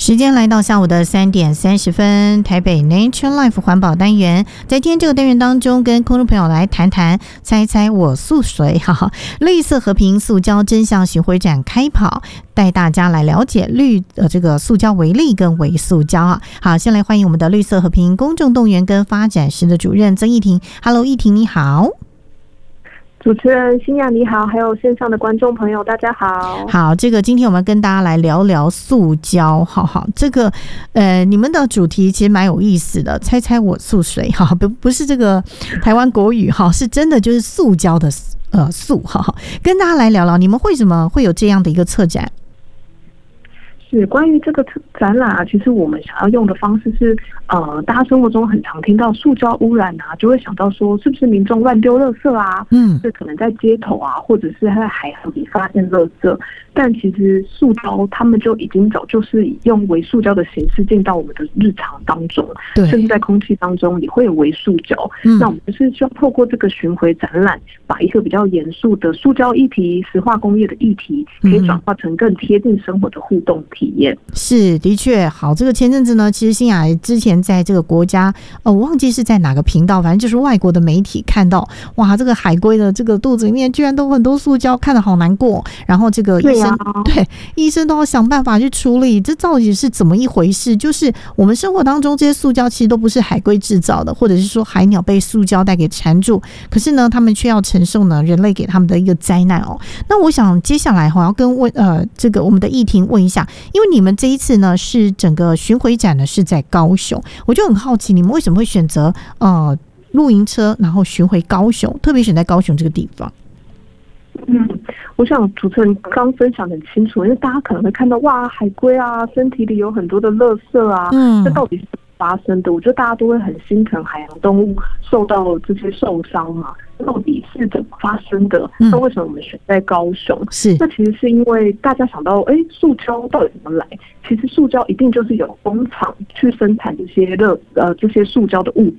时间来到下午的3:30，台北 Nature Life 环保单元，在今天这个单元当中，跟空中朋友来谈谈猜猜我素谁，绿色和平塑胶真相巡回展开跑，带大家来了解这个塑胶微粒跟微塑胶啊。好，先来欢迎我们的绿色和平公众动员跟发展室的主任曾义婷。Hello， 义婷你好。 主持人欣雅你好，还有线上的观众朋友大家好。 好，这个今天我们跟大家来聊聊塑胶，好，这个你们的主题其实蛮有意思的，猜猜我素谁，不是这个台湾国语，是真的就是塑胶的塑，跟大家来聊聊你们为什么会有这样的一个策展。 是关于这个展览啊，其实我们想要用的方式是，大家生活中很常听到塑胶污染啊，就会想到说是不是民众乱丢垃圾啊，是可能在街头啊，或者是在海洋里发现垃圾，但其实塑胶他们就已经早就是用微塑胶的形式进到我们的日常当中，甚至在空气当中也会有微塑胶。那我们就是希望透过这个巡回展览，把一个比较严肃的塑胶议题、石化工业的议题，可以转化成更贴近生活的互动体验。是， 的确好。这个前阵子呢，其实欣雅之前在这个国家，我忘记是在哪个频道，反正就是外国的媒体看到，哇，这个海龟的这个肚子里面居然都很多塑胶，看得好难过。然后这个医生，医生都要想办法去处理，这到底是怎么一回事？就是我们生活当中这些塑胶其实都不是海龟制造的，或者是说海鸟被塑胶袋给缠住，可是呢，他们却要承受呢人类给他们的一个灾难哦。那我想接下来要跟这个我们的义婷问一下，因为你们这一次呢是整个巡回展呢是在高雄，我就很好奇你们为什么会选择露营车然后巡回高雄，特别选在高雄这个地方。 我想主持人刚分享得很清楚，因为大家可能会看到哇海龟啊身体里有很多的垃圾啊，这到底是发生的？我觉得大家都会很心疼海洋动物受到这些受伤嘛，到底是怎么发生的？那为什么我们选在高雄？那其实是因为大家想到，塑胶到底怎么来？其实塑胶一定就是有工厂去生产这些塑胶的物